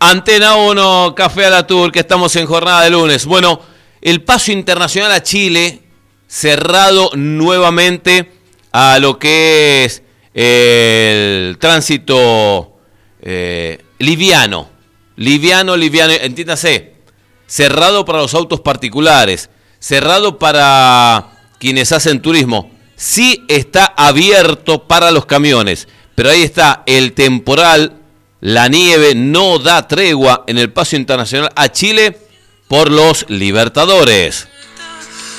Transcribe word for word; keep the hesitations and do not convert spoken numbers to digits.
Antena uno, Café a la Tour, que estamos en jornada de lunes. Bueno, el paso internacional a Chile, cerrado nuevamente a lo que es el tránsito eh, liviano. Liviano, liviano, entiéndase, cerrado para los autos particulares, cerrado para quienes hacen turismo. Sí está abierto para los camiones, pero ahí está el temporal, la nieve no da tregua en el paso internacional a Chile por los Libertadores.